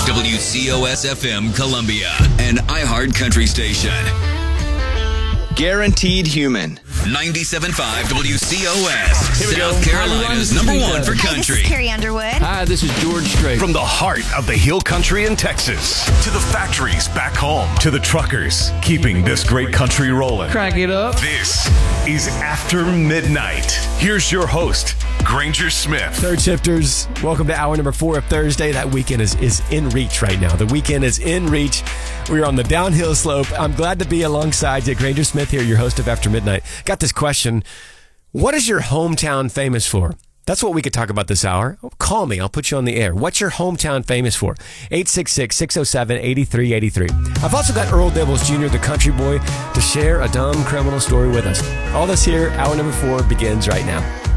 WCOS-FM Columbia, an iHeart country station. Guaranteed Human. 97.5 WCOS, South Carolina's #1 for Hi, country. this is Carrie Underwood. Hi, this is George Strait. From the heart of the hill country in Texas to the factories back home to the truckers keeping this great country rolling. Crack it up. This is After Midnight. Here's your host, Granger Smith. Third shifters, welcome to hour number 4 of Thursday. That weekend is in reach right now. The weekend is in reach. We're on the downhill slope. I'm glad to be alongside you. Granger Smith here, your host of After Midnight. Got this question. What is your hometown famous for? That's what we could talk about this hour. Call me. I'll put you on the air. What's your hometown famous for? 866-607-8383. I've also got Earl Devils Jr., the country boy, to share a dumb criminal story with us. All this here, hour number 4 begins right now.